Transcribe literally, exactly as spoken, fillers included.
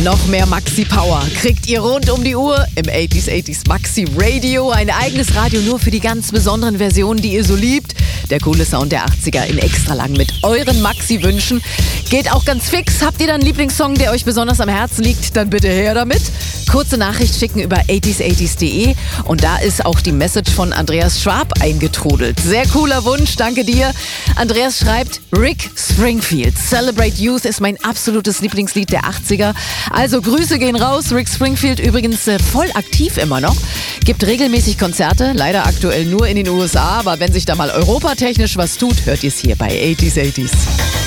Noch mehr Maxi Power kriegt ihr rund um die Uhr im achtziger achtziger Maxi Radio. Ein eigenes Radio nur für die ganz besonderen Versionen, die ihr so liebt. Der coole Sound der achtziger in extra lang mit euren Maxi-Wünschen. Geht auch ganz fix. Habt ihr dann einen Lieblingssong, der euch besonders am Herzen liegt? Dann bitte her damit. Kurze Nachricht schicken über achtziger achtziger punkt de und da ist auch die Message von Andreas Schwab eingetrudelt. Sehr cooler Wunsch, danke dir. Andreas schreibt, Rick Springfield, Celebrate Youth ist mein absolutes Lieblingslied der achtziger. Also Grüße gehen raus. Rick Springfield übrigens äh, voll aktiv immer noch. Gibt regelmäßig Konzerte, leider aktuell nur in den U S A, aber wenn sich da mal europatechnisch was tut, hört ihr es hier bei achtziger achtziger.